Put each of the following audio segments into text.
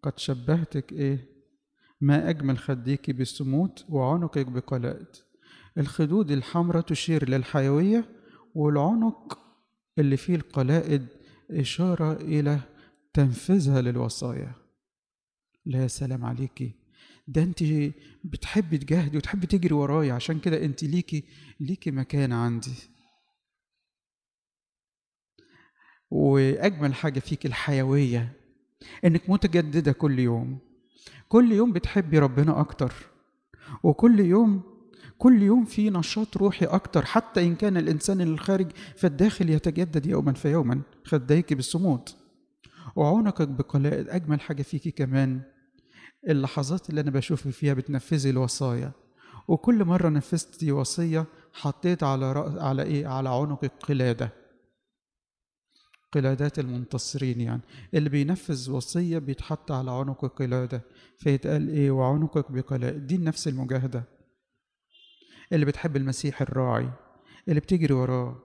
قد شبهتك إيه؟ ما أجمل خديك بالسموت وعنقك بقلائد. الخدود الحمراء تشير للحيوية، والعنق اللي فيه القلائد إشارة إلى تنفيذها للوصايا. لا سلام عليكي، ده انت بتحبي تجاهدي وتحبي تجري ورايا، عشان كده انت ليكي مكان عندي. واجمل حاجه فيك الحيويه، انك متجدده كل يوم، كل يوم بتحبي ربنا اكتر، كل يوم في نشاط روحي اكتر، حتى ان كان الانسان الخارج فالداخل يتجدد يوما فيوما. خديك بالصمود وعنقك بقلائد. اجمل حاجه فيكي كمان اللحظات اللي أنا بشوف فيها بتنفذي الوصايا، وكل مرة نفذتي وصية حطيت على إيه؟ على عنقك قلادة. قلادات المنتصرين، يعني اللي بينفذ وصية بيتحط على عنقه قلادة، فيتقال إيه؟ وعنقك بقلادة. دي نفس المجاهدة اللي بتحب المسيح الراعي، اللي بتجري وراه.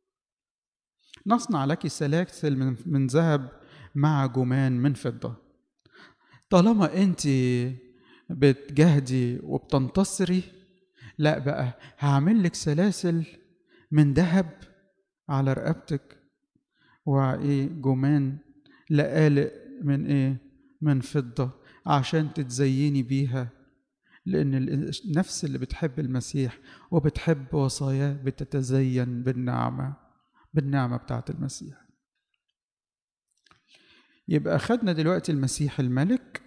نصنع لك سلاسل من ذهب مع جمان من فضة. طالما انت بتجاهدي وبتنتصري، لا بقى هعمل لك سلاسل من ذهب على رقبتك، وايه جمان لقالق من ايه؟ من فضة، عشان تتزيني بيها. لان النفس اللي بتحب المسيح وبتحب وصاياه بتتزين بالنعمة بتاعت المسيح. يبقى خدنا دلوقتي المسيح الملك،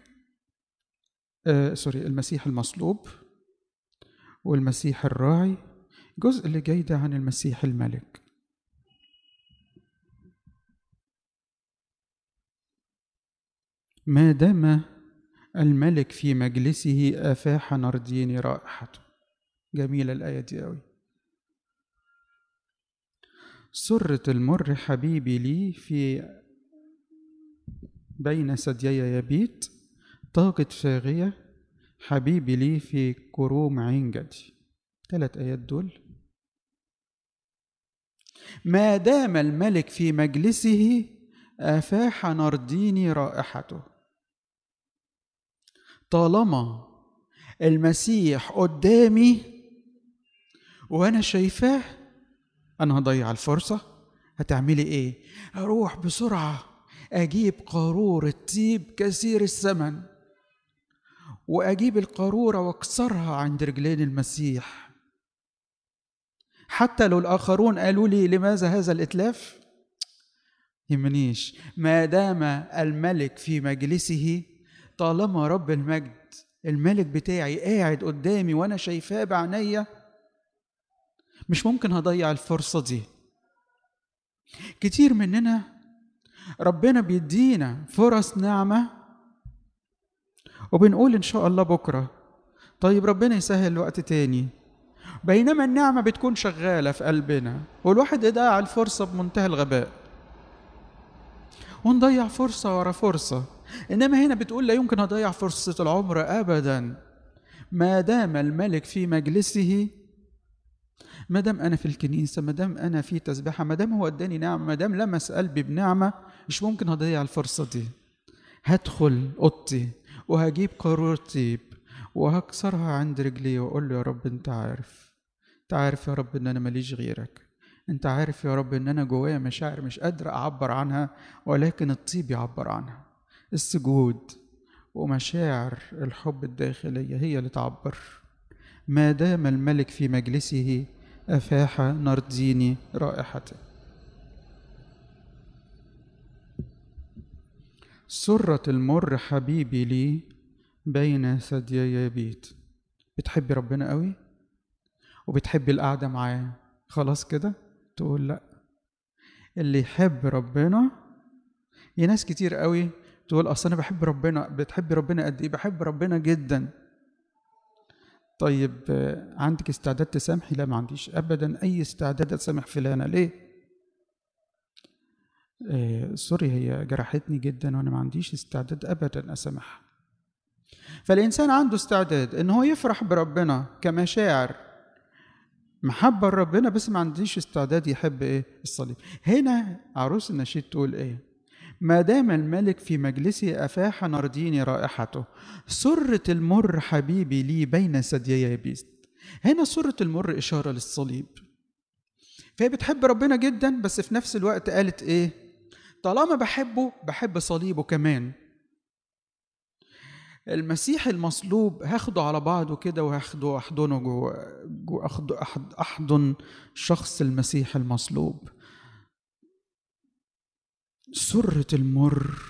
المسيح المصلوب والمسيح الراعي. الجزء اللي جاي ده عن المسيح الملك. ما دام الملك في مجلسه أفاح نردين رائحته. جميلة الآية دي أوي. سرة المر حبيبي لي في بين ثديي يبيت، طاقة فاغية حبيبي لي في كروم عين جدي. 3 آيات دول. ما دام الملك في مجلسه أفاح نردين رائحته. طالما المسيح قدامي وأنا شايفاه، أنا هضيع الفرصة. هتعملي إيه؟ أروح بسرعة أجيب قارورة طيب كثير الثمن، وأجيب القارورة وأكسرها عند رجلين المسيح، حتى لو الآخرون قالوا لي لماذا هذا الإتلاف؟ يمنيش. ما دام الملك في مجلسه، طالما رب المجد الملك بتاعي قاعد قدامي وأنا شايفاه بعينيا، مش ممكن هضيع الفرصة دي. كتير مننا ربنا بيدينا فرص نعمة وبنقول إن شاء الله بكرة، طيب ربنا يسهل وقت تاني، بينما النعمة بتكون شغالة في قلبنا والواحد يضيع الفرصة بمنتهى الغباء، ونضيع فرصة ورا فرصة. إنما هنا بتقول لا يمكن أضيع فرصة العمر أبدا. ما دام الملك في مجلسه، ما دام أنا في الكنيسة، ما دام أنا في تسبيحة، ما دام هو اداني نعمة، ما دام لمس قلبي بنعمة، مش ممكن هضيع الفرصة دي. هدخل أوضتي وهجيب قارورة طيب وهكسرها عند رجلي وأقول له يا رب أنت عارف يا رب إن أنا ماليش غيرك. أنت عارف يا رب إن أنا جوايا مشاعر مش قادر أعبر عنها، ولكن الطيب يعبر عنها. السجود ومشاعر الحب الداخلية هي اللي تعبر. ما دام الملك في مجلسه أفاح نردين رائحته. سرة المر حبيبي لي بين ثديي يبيت. بتحبي ربنا قوي وبتحبي القعدة معاه، خلاص كده تقول لا. اللي يحب ربنا، يا ناس كتير قوي تقول اصل انا بحب ربنا. بتحبي ربنا قد ايه؟ بحب ربنا جدا. طيب عندك استعداد تسامحي؟ لا، ما عنديش ابدا اي استعداد اسامح فلانة. ليه؟ سوري، هي جرحتني جدا وانا ما عنديش استعداد ابدا اسامحها. فالانسان عنده استعداد ان هو يفرح بربنا كمشاعر محبة لربنا، بس ما عنديش استعداد يحب ايه؟ الصليب. هنا عروس النشيد تقول ايه؟ ما دام الملك في مجلسه أفاح نرديني رائحته. سرة المر حبيبي لي بين ثديي يبيس. هنا سرة المر إشارة للصليب. فهي بتحب ربنا جدا، بس في نفس الوقت قالت إيه؟ طالما بحبه بحب صليبه كمان. المسيح المصلوب هاخده على بعضه كده، وهاخده أحضنه أحضن شخص المسيح المصلوب. سرة المر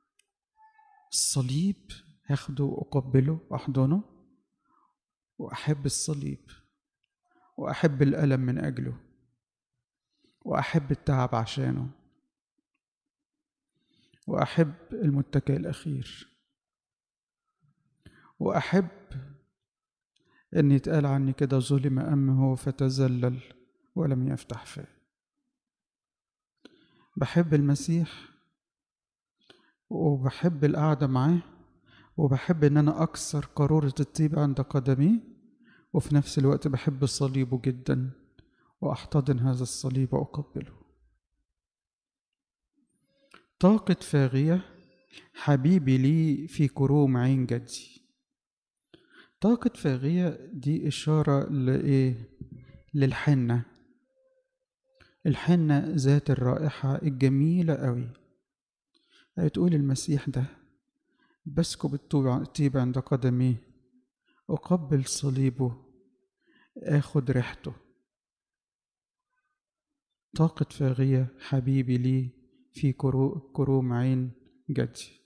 الصليب، هاخده وأقبله وأحضنه، وأحب الصليب، وأحب الألم من أجله، وأحب التعب عشانه، وأحب المتكئ الأخير، وأحب أن يتقال عني كده ظلم أمه فتذلل ولم يفتح فيه. بحب المسيح، وبحب القعدة معاه، وبحب أن أنا أكسر قارورة الطيب عند قدميه، وفي نفس الوقت بحب صليبه جدا، وأحتضن هذا الصليب وأقبله. طاقة فاغية حبيبي لي في كروم عين جدي. طاقة فاغية دي إشارة لإيه؟ للحنة. الحنة ذات الرائحة الجميلة قوي. هتقول المسيح ده بسكب الطيب عند قدميه، أقبل صليبه، آخد ريحته. طاقة فاغية حبيبي لي في كروم عين جدي.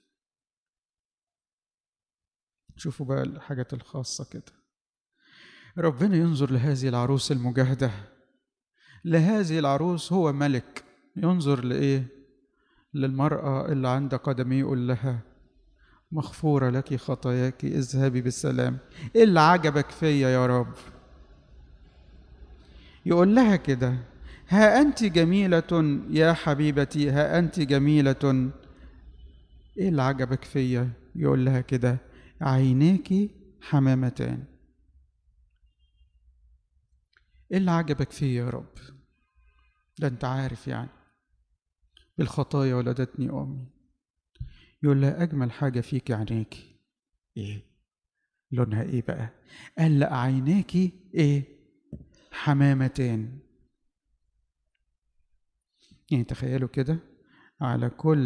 شوفوا بقى الحاجات الخاصة كده. ربنا ينظر لهذه العروس المجاهدة، لهذه العروس هو ملك. ينظر لإيه؟ للمرأة اللي عند قدميه يقول لها مغفورة لك خطاياك، اذهبي بالسلام. إيه اللي عجبك فيا يا رب؟ يقول لها كده ها أنت جميلة يا حبيبتي، ها أنت جميلة. إيه اللي عجبك فيا؟ يقول لها كده عيناك حمامتان. إيه اللي عجبك فيا يا رب؟ ده أنت عارف يعني بالخطايا ولدتني أمي. يقول لها أجمل حاجة فيك عيناك. إيه لونها؟ إيه بقى؟ قال لا عيناك إيه؟ حمامتان. يعني تخيلوا كده، على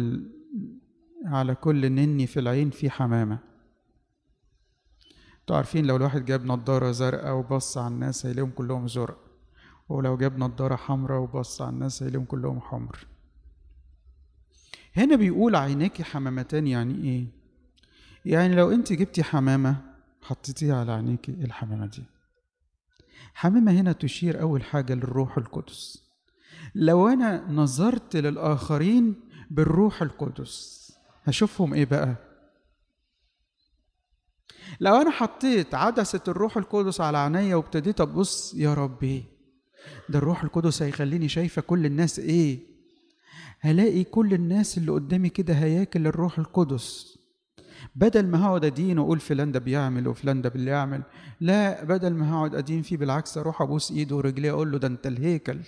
كل نني في العين في حمامة. انتوا عارفين لو الواحد جاب نضارة زرقاء وبص على الناس هيلاقيهم كلهم زرق، ولو جاب نضارة حمراء وبص على الناس هيلاقيهم كلهم حمر. هنا بيقول عيناكي حمامتان. يعني ايه؟ يعني لو انت جبتي حمامة حطيتيها على عينيكي، الحمامة دي حمامة هنا تشير أول حاجة للروح القدس. لو أنا نظرت للآخرين بالروح القدس هشوفهم إيه بقى؟ لو أنا حطيت عدسة الروح القدس على عينيا وابتديت أبص، يا ربي ده الروح القدس هيخليني شايفة كل الناس إيه؟ هلاقي كل الناس اللي قدامي كده هياكل للروح القدس. بدل ما هقعد أدين وأقول فلان ده بيعمل وفلان ده بيعمل، لا، بدل ما هقعد أدين فيه بالعكس أروح أبوس إيده ورجليه أقول له ده أنت الهيكل،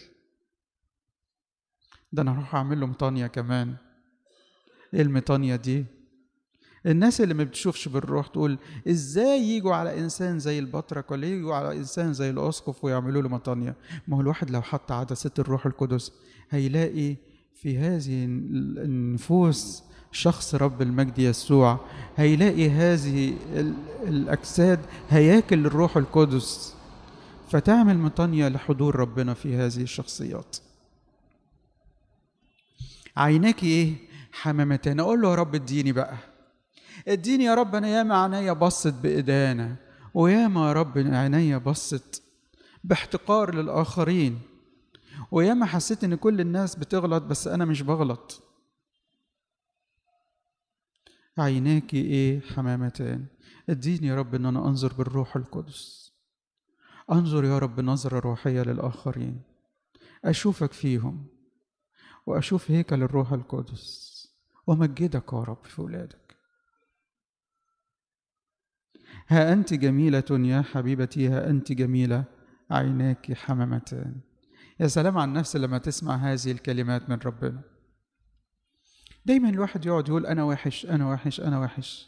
ده أنا هروح أعمل له مطانية كمان. إيه المطانية دي؟ الناس اللي ما بتشوفش بالروح تقول إزاي يجوا على إنسان زي البطرك ولا يجوا على إنسان زي الأسقف ويعملوا له مطانية؟ ما هو الواحد لو حط عدسة الروح القدس هيلاقي في هذه النفوس شخص رب المجد يسوع، هيلاقي هذه الأجساد هياكل الروح القدس، فتعمل مطانية لحضور ربنا في هذه الشخصيات. عيناك إيه؟ حمامتين. أقول له يا رب اديني بقى، اديني يا رب. أنا ياما عينيا بصت بإدانة، وياما يا رب عينيا بصت باحتقار للآخرين، وياما حسيت إن كل الناس بتغلط بس أنا مش بغلط. عيناك إيه؟ حمامتان. اديني يا رب إن أنا أنظر بالروح القدس، أنظر يا رب نظرة روحية للآخرين، أشوفك فيهم وأشوف هيكل الروح القدس، ومجدك يا رب في ولادك. ها أنت جميلة يا حبيبتي، ها أنت جميلة، عيناك حمامتان. يا سلام على النفس لما تسمع هذه الكلمات من ربنا. دايما الواحد يقعد يقول أنا وحش أنا وحش أنا وحش.